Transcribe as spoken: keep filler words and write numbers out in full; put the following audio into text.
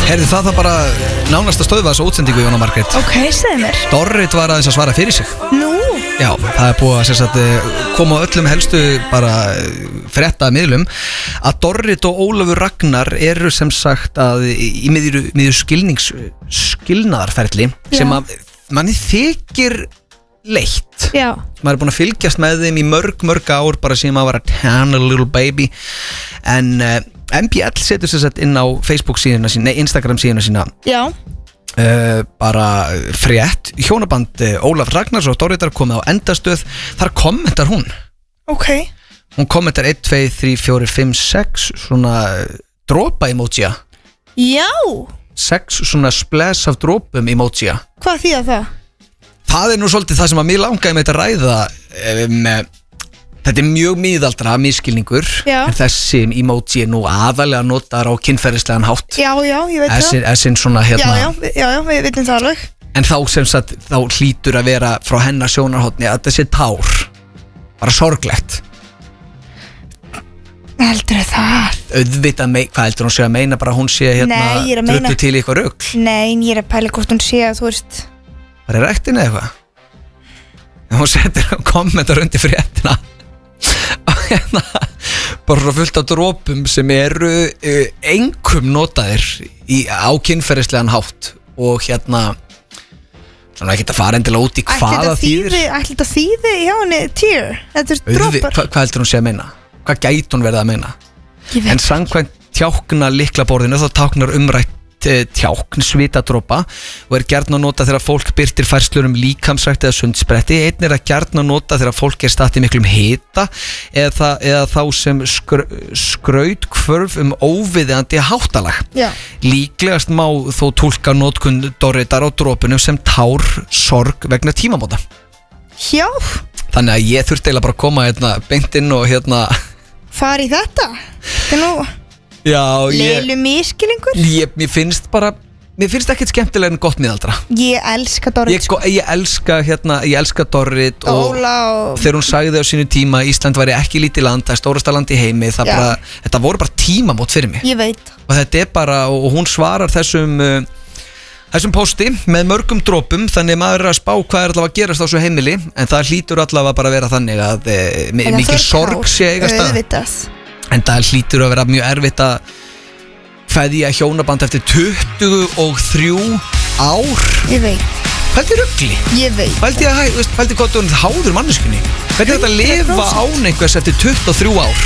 Heyrðu, það það bara nánast að stöðva þessu útsendingu, Jóna Margrét. Ok, segð mér. Dorrit var aðeins að svara fyrir sig. Nú? Já, það er búið að sem sagt, koma á öllum helstu bara frétta miðlum að Dorrit og Ólafur Ragnar eru sem sagt að í miðju, miðju skilnings skilnaðarferli sem að manni þykir leitt. Já. Maður er búin að fylgjast með þeim í mörg, mörg ár bara síðan maður var að tan a little baby en uh, M B L setur sér sett inn á Facebook síðuna sína, nei Instagram síðuna sína. Já. Uh, bara frétt hjónaband uh, Ólaf Ragnars og Dorritar komið á endastöð, þar kommentar hún. Ok. Hún kommentar eitt, tvö, þrjú, fjögur, fimm, sex svona dropa emoji. Já. sex svona splash af dropum emoji. Hvað þýða það? Það er nú svolítið það sem að mér langaði með þetta ræða um, þetta er mjög miðaldra miskilningur en þessi emoji er nú aðalega notar á kynferðislegan hátt. Já, já, ég veit það Essin svona hérna Já, já, já, já, við veitum það alveg. En þá sem sagt, þá hlýtur að vera frá hennar sjónarhóttni að þetta sé tár bara sorglegt. Heldur það? Auðvitað, mei, hvað heldur hún sé að meina bara hún sé hérna Nei, ég er að meina drullu til í eitthvað rugl? Nei, ég er að pæla hvort hún sé að þú veist Það er ræktinn eða eitthvað? En hún setur kommentar undir fréttina og hérna bara fullt af dropum sem eru uh, einkum notaðir í, á kynferðislegan hátt og hérna svona ekki að fara endilega út í hvaða þýðir. Ætli þetta þýði hjá henni tier? Þetta er dropar. Hva, hvað heldur hún sé að meina? Hvað gæti hún verið að meina? En samkvæmt tjákna lyklaborðinu þá táknar umrætt tjákn svitadropa og er gjarnan að nota þegar fólk birtir færslur um líkamsrækt eða sundspretti. Einn er að gjarnan að nota þegar fólk er statt í miklum hita eða, eða þá sem skr, skraut kvörf um óviðeigandi háttalag. Já. Líklegast má þó túlka notkun Dorritar á dropunum sem tár sorg vegna tímamóta. Já. Þannig að ég þurfti eiginlega bara að koma hérna beint inn og hérna fara í þetta. Þetta er nú Já, ég Leilu miskilingur. Ég, mér finnst bara Mér finnst ekkert skemmtilega en gott miðaldra. Ég elska Dorrit Ég, ég elska hérna Ég elska Dorrit og, Óla og þegar hún sagði á sínu tíma Ísland væri ekki lítið land, það er stórasta land í heimi það bara, þetta voru bara tímamót fyrir mig. Ég veit. Og þetta er bara, og hún svarar þessum uh, þessum posti með mörgum dropum, þannig maður er að spá hvað er allavega að gerast á svo heimili, en það hlýtur allavega bara að vera þannig að uh, mikil sorg sé eiga stað. En það hlýtur að vera mjög erfitt að kveðja hjónaband eftir tuttugu og þrjú ár. Ég veit. Pældi rugli. Ég veit. Pældi að, pældi hvað þú er háður manneskunni. Hvernig er þetta að lifa án einhvers eftir tuttugu og þrjú ár?